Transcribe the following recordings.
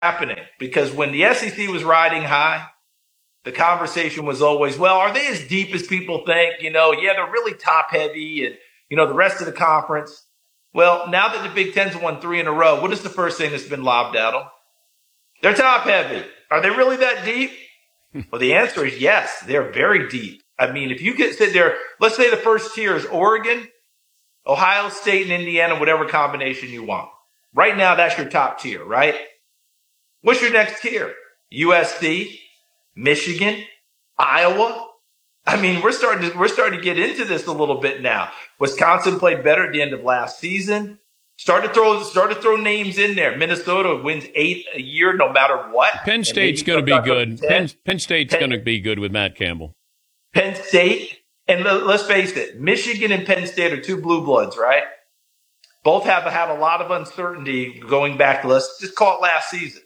happening because when the SEC was riding high, the conversation was always, well, are they as deep as people think? Yeah, they're really top heavy and, the rest of the conference. Well, now that the Big Ten's won 3 in a row, what is the first thing that's been lobbed at them? They're top heavy. Are they really that deep? Well, the answer is yes, they're very deep. I mean, if you could sit there, let's say the first tier is Oregon, Ohio State, and Indiana, whatever combination you want. Right now, that's your top tier, right? What's your next tier? USC, Michigan, Iowa. I mean, we're starting to get into this a little bit now. Wisconsin played better at the end of last season. Start to throw names in there. Minnesota wins 8 a year, no matter what. Penn State's going to be good. Penn State's going to be good with Matt Campbell. Penn State, and let's face it, Michigan and Penn State are 2 blue bloods, right? Both have had a lot of uncertainty going back to, let's just call it last season.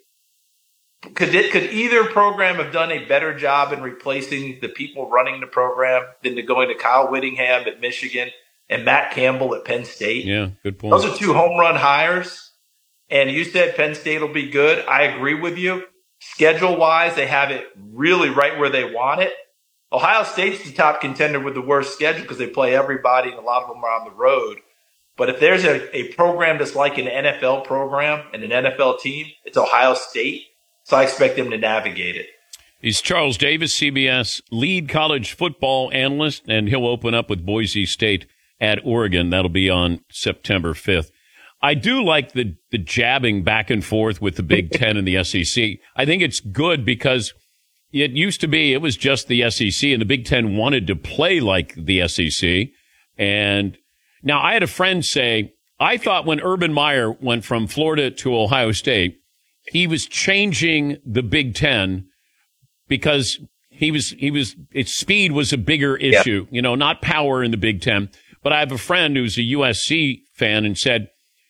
Could either program have done a better job in replacing the people running the program than to going to Kyle Whittingham at Michigan and Matt Campbell at Penn State? Yeah, good point. Those are 2 home run hires. And you said Penn State will be good. I agree with you. Schedule-wise, they have it really right where they want it. Ohio State's the top contender with the worst schedule because they play everybody and a lot of them are on the road. But if there's a program that's like an NFL program and an NFL team, it's Ohio State. So I expect them to navigate it. He's Charles Davis, CBS lead college football analyst, and he'll open up with Boise State at Oregon. That'll be on September 5th. I do like the jabbing back and forth with the Big Ten and the SEC. I think it's good because it used to be it was just the SEC, and the Big Ten wanted to play like the SEC. And now I had a friend say, I thought when Urban Meyer went from Florida to Ohio State, he was changing the Big Ten because its speed was a bigger issue, not power in the Big Ten. But I have a friend who's a USC fan and said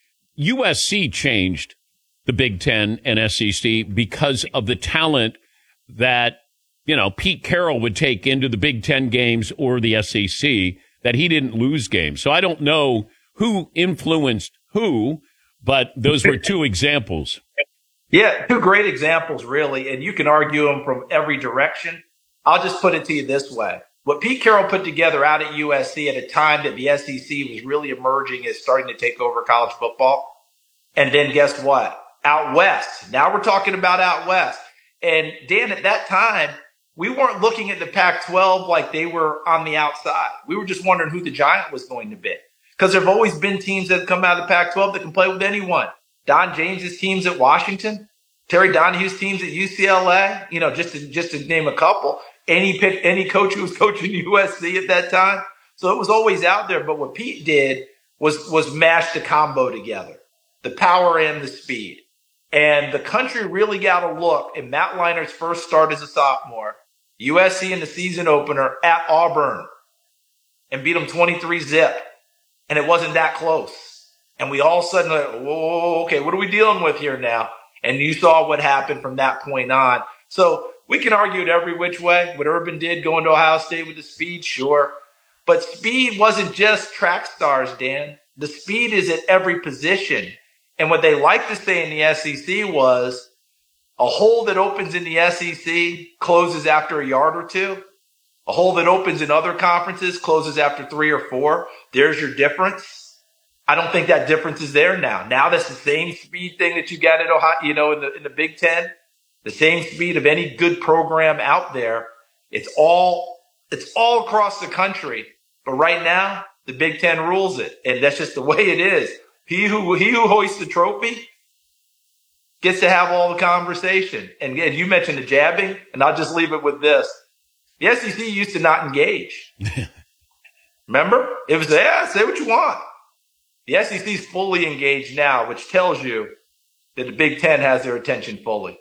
USC changed the Big Ten and SEC because of the talent that, Pete Carroll would take into the Big Ten games or the SEC, that he didn't lose games. So I don't know who influenced who, but those were 2 examples. Yeah, 2 great examples, really, and you can argue them from every direction. I'll just put it to you this way. What Pete Carroll put together out at USC at a time that the SEC was really emerging as starting to take over college football. And then guess what? Out West. Now we're talking about out West. And Dan, at that time, we weren't looking at the Pac-12 like they were on the outside. We were just wondering who the giant was going to be. Because there have always been teams that have come out of the Pac-12 that can play with anyone. Don James's teams at Washington, Terry Donahue's teams at UCLA, just to name a couple. Any coach who was coaching USC at that time. So it was always out there. But what Pete did was mash the combo together, the power and the speed. And the country really got a look at Matt Leinert's first start as a sophomore, USC in the season opener at Auburn, and beat them 23-zip. And it wasn't that close. And we all of a sudden, whoa, okay, what are we dealing with here now? And you saw what happened from that point on. So we can argue it every which way. What Urban did going to Ohio State with the speed, sure. But speed wasn't just track stars, Dan. The speed is at every position. And what they like to say in the SEC was a hole that opens in the SEC closes after a yard or 2. A hole that opens in other conferences closes after 3 or 4. There's your difference. I don't think that difference is there now. Now that's the same speed thing that you got at Ohio, in the Big Ten, the same speed of any good program out there. It's all across the country. But right now, the Big Ten rules it, and that's just the way it is. He who hoists the trophy gets to have all the conversation. And you mentioned the jabbing, and I'll just leave it with this: the SEC used to not engage. Remember, it was say what you want. The SEC is fully engaged now, which tells you that the Big Ten has their attention fully.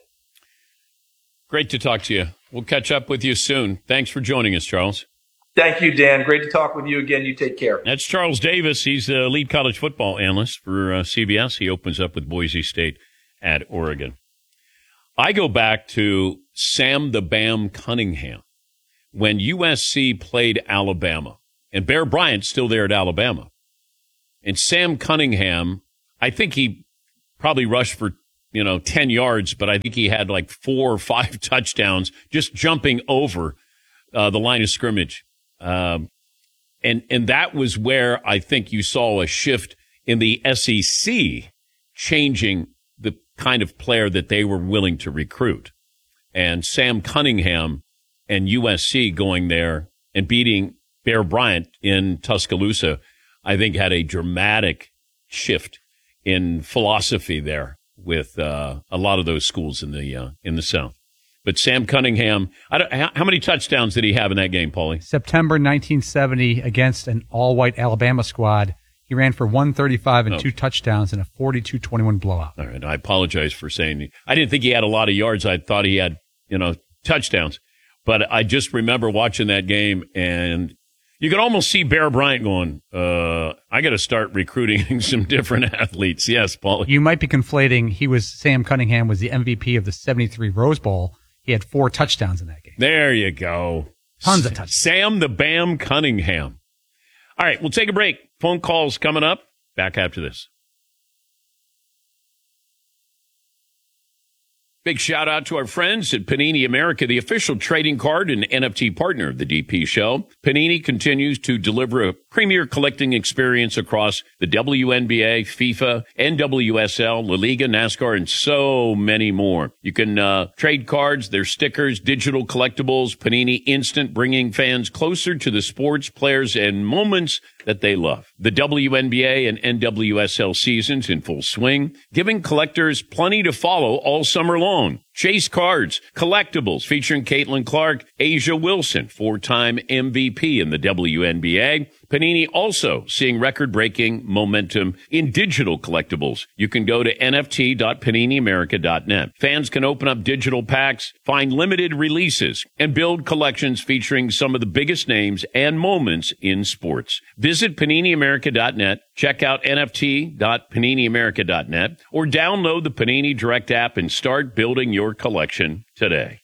Great to talk to you. We'll catch up with you soon. Thanks for joining us, Charles. Thank you, Dan. Great to talk with you again. You take care. That's Charles Davis. He's the lead college football analyst for CBS. He opens up with Boise State at Oregon. I go back to Sam the Bam Cunningham when USC played Alabama. And Bear Bryant's still there at Alabama. And Sam Cunningham, I think he probably rushed for 10 yards, but I think he had like 4 or 5 touchdowns just jumping over the line of scrimmage. And that was where I think you saw a shift in the SEC changing the kind of player that they were willing to recruit. And Sam Cunningham and USC going there and beating Bear Bryant in Tuscaloosa, I think had a dramatic shift in philosophy there with a lot of those schools in the South. But Sam Cunningham, how many touchdowns did he have in that game, Paulie? September 1970 against an all-white Alabama squad. He ran for 135 and 2 touchdowns in a 42-21 blowout. All right, I apologize for saying I didn't think he had a lot of yards. I thought he had, touchdowns. But I just remember watching that game, and you could almost see Bear Bryant going, I got to start recruiting some different athletes. Yes, Paulie. You might be conflating. Sam Cunningham was the MVP of the 73 Rose Bowl. He had 4 touchdowns in that game. There you go. Tons of touchdowns. Sam the Bam Cunningham. All right, we'll take a break. Phone calls coming up. Back after this. Big shout out to our friends at Panini America, the official trading card and NFT partner of the DP Show. Panini continues to deliver a premier collecting experience across the WNBA, FIFA, NWSL, La Liga, NASCAR, and so many more. You can trade cards, their stickers, digital collectibles, Panini Instant, bringing fans closer to the sports, players, and moments that they love. The WNBA and NWSL seasons in full swing, giving collectors plenty to follow all summer long. Chase cards, collectibles featuring Caitlin Clark, Asia Wilson, 4-time MVP in the WNBA. Panini also seeing record-breaking momentum in digital collectibles. You can go to nft.paniniamerica.net. Fans can open up digital packs, find limited releases, and build collections featuring some of the biggest names and moments in sports. Visit paniniamerica.net, check out nft.paniniamerica.net, or download the Panini Direct app and start building your collection today.